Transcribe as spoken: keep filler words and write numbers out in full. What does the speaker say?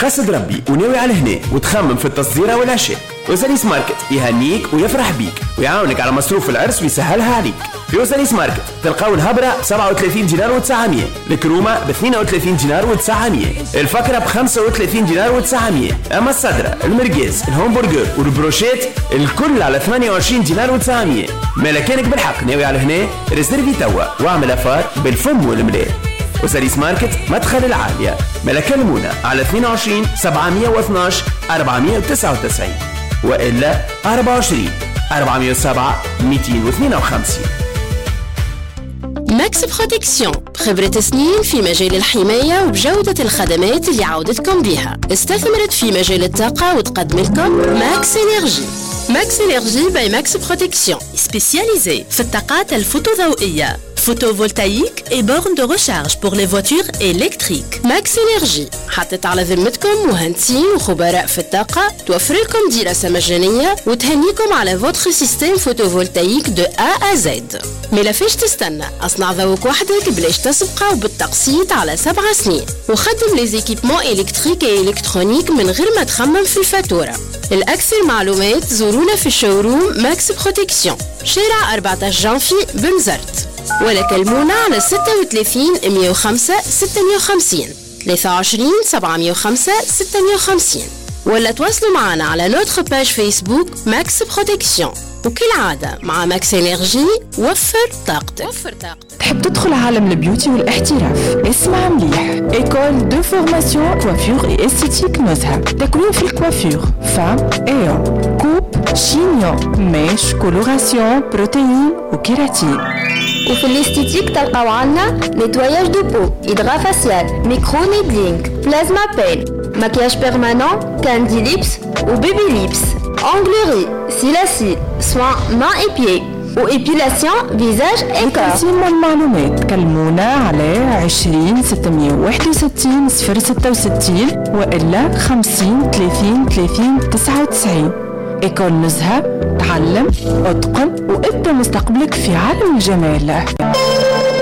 قصد ربي وناوي على هنا وتخمم في التصديرة والعشاء، وساليس ماركت يهنيك ويفرح بيك ويعاونك على مصروف العرس ويسهلها عليك. في وساليس ماركت تلقاو الهبرة ب سبعة وثلاثين دينار وتسعمية، الكرومة ب اثنين وثلاثين دينار وتسعمية، الفكرة ب خمسة وثلاثين دينار وتسعمية، أما الصدرة المرقاز الهمبرجر والبروشيت الكل على ثمانية وعشرين دينار وتسعمية. ملكانك بالحق ناوي على هنا ريزيرفي توا واعمل أفار بالفم والملاء. وساليس ماركت مدخل العالية، ملكة المونة على اثنين وعشرين سبعمية واثناش أربعمية وتسعة وتسعين، وإلا أربعة وعشرين أربعمية وسبعة مئتين واثنين وخمسين. ماكس بروتكسيون، خبرة سنين في مجال الحماية وبجودة الخدمات اللي عودتكم بها. استثمرت في مجال الطاقة وتقدم لكم ماكس إنرجي. ماكس إنرجي باي ماكس بروتكسيون، سبيسياليزي في الطاقات الفوتوضوئية، photovoltaïque et bornes de recharge pour les voitures électriques. Max Energy حطت على ذمتكم مهندسين وخبراء في الطاقة، توفر لكم دراسة مجانية وتهنيكم على votre système photovoltaïque de A à Z. ملا فيش تستنى، اصنع ذوق وحدك بلاش تسبقه وبالتقسيط على سبع سنين، وخدم لي زيكيبمون إلكتريك et إلكترونيك من غير ما تخمم في الفاتورة. الأكثر معلومات زورونا في الشوروم ماكس بروتكسيون، شارع أربعة عشر جانفي بنزرت، ولا كلمونا على ستة وثلاثين مئة وخمسة ستمئة وخمسين، ثلاثة وعشرين سبعمئة وخمسة ستمئة وخمسين، ولا تواصلوا معنا على نوتر باج فيسبوك ماكس بروتكسيون. وكالعادة مع ماكس انرجي وفر طاقتك. وفر طاقتك. تحب تدخل عالم البيوتي والاحتراف؟ اسمع مليح، ايكول دو فورماسيون كوافير اي استيتيك نزهة. تكوين في الكوافير، فام، ايون، كوب، شينيون، ميش، كولوراسيون، بروتين وكيراتين. وفي الاستيتيك تلقاو عنا نيتواياج دو بو، إدغا فاسيال، ميكرو نيدلينغ، بلازما بين، مكياج بيرمانون، كاندي ليبس وبيبي ليبس، أونغلوري، سيلاسيل، سوان مان اي بيي وإبيلاسيون فيزاج اي كور. تقسيم المعلومات كلمونا على عشرين ستمئة وواحد وستين صفر ستة وستين وإلا خمسين ثلاثين ثلاثين تسعة وتسعين. إيكول نزهة، تعلم، اتقن وابدأ مستقبلك في عالم الجمال.